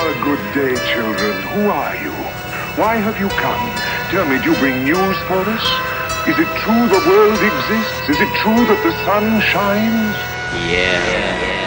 Good day, children. Who are you? Why have you come? Tell me, do you bring news for us? Is it true the world exists? Is it true that the sun shines? Yeah.